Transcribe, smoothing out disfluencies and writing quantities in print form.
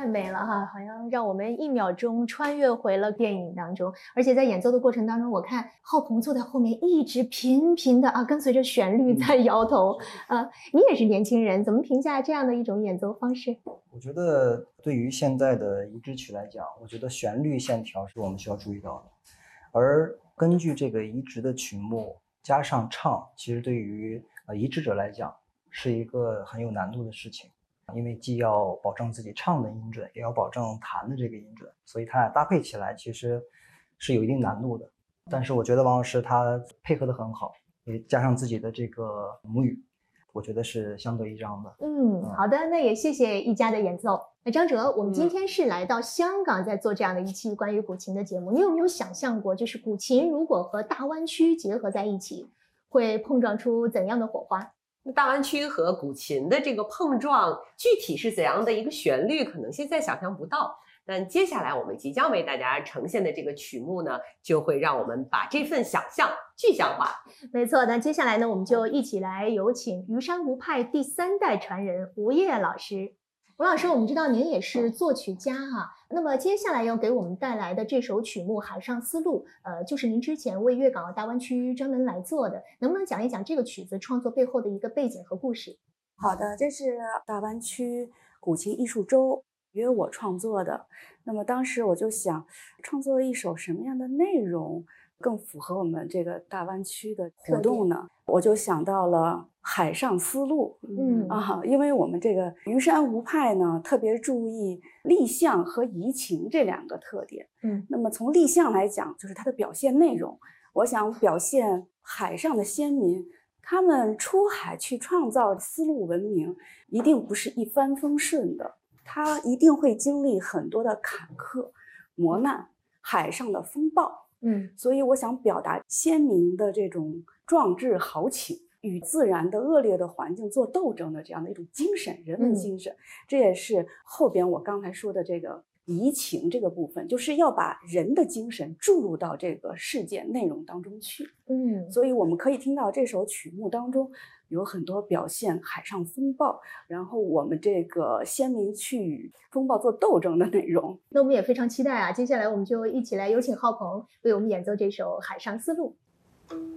太美了哈，好像让我们一秒钟穿越回了电影当中。而且在演奏的过程当中，我看浩鹏坐在后面一直频频的跟随着旋律在摇头。你也是年轻人，怎么评价这样的一种演奏方式？ 我觉得对于现在的移植曲来讲，我觉得旋律线条是我们需要注意到的。而根据这个移植的曲目加上唱，其实对于移植者来讲是一个很有难度的事情，因为既要保证自己唱的音准，也要保证弹的这个音准，所以它俩搭配起来其实是有一定难度的。但是我觉得王老师他配合得很好，也加上自己的这个母语，我觉得是相得益彰的。 好的，那也谢谢一家的演奏。那张哲，我们今天是来到香港，在做这样的一期关于古琴的节目。你有没有想象过，就是古琴如果和大湾区结合在一起，会碰撞出怎样的火花？ 大湾区和古琴的这个碰撞，具体是怎样的一个旋律，可能现在想象不到。但接下来我们即将为大家呈现的这个曲目呢，就会让我们把这份想象具象化。 没错，那接下来呢，我们就一起来有请虞山吴派第3代传人吴烨老师。吴老师，我们知道您也是作曲家哈，那么接下来要给我们带来的这首曲目《海上丝路》，就是您之前为粤港澳大湾区专门来做的，能不能讲一讲这个曲子创作背后的一个背景和故事？ 好的，这是大湾区古琴艺术周约我创作的。那么当时我就想，创作一首什么样的内容更符合我们这个大湾区的活动呢？我就想到了海上丝路。因为我们这个虞山吴派呢，特别注意立象和移情这2个特点。那么从立象来讲，就是它的表现内容，我想表现海上的先民，他们出海去创造丝路文明，一定不是一帆风顺的，他一定会经历很多的坎坷磨难，海上的风暴。所以我想表达先民的这种壮志豪情，与自然的恶劣的环境做斗争的这样的一种精神，人文精神。这也是后边我刚才说的这个移情这个部分，就是要把人的精神注入到这个事件内容当中去。所以我们可以听到这首曲目当中有很多表现海上风暴，然后我们这个先民去与风暴做斗争的内容。 那我们也非常期待啊，接下来我们就一起来有请浩鹏为我们演奏这首《海上丝路》。